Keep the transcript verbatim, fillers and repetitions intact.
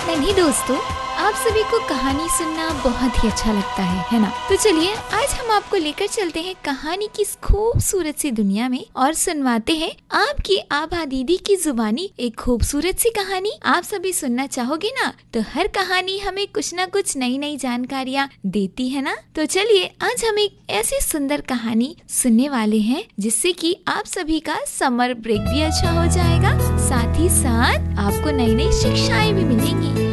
नहीं दोस्तों, आप सभी को कहानी सुनना बहुत ही अच्छा लगता है है ना? तो चलिए आज हम आपको लेकर चलते हैं कहानी की इस खूबसूरत सी दुनिया में और सुनवाते हैं आपकी आभा दीदी की जुबानी एक खूबसूरत सी कहानी। आप सभी सुनना चाहोगे ना? तो हर कहानी हमें कुछ ना कुछ नई नई जानकारियाँ देती है ना। तो चलिए आज हम एक ऐसी सुंदर कहानी सुनने वाले हैं जिससे कि आप सभी का समर ब्रेक भी अच्छा हो जाएगा, साथ ही साथ आपको नई नई शिक्षाएं भी मिलेंगी।